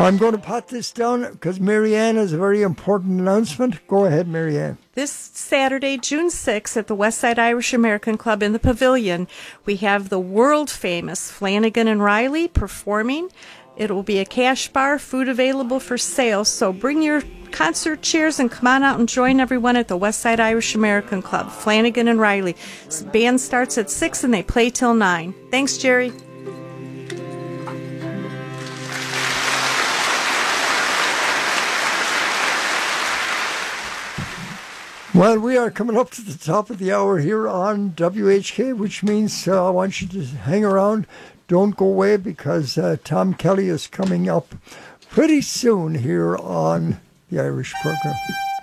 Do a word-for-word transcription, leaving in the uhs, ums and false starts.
Now I'm going to pot this down because Marianne has a very important announcement. Go ahead, Marianne. This Saturday, June sixth, at the Westside Irish American Club in the Pavilion, we have the world-famous Flanagan and Riley performing. It will be a cash bar, food available for sale, so bring your concert chairs and come on out and join everyone at the Westside Irish American Club, Flanagan and Riley. This band starts at six and they play till nine. Thanks, Jerry. Well, we are coming up to the top of the hour here on W H K, which means uh, I want you to hang around. Don't go away because uh, Tom Kelly is coming up pretty soon here on the Irish program.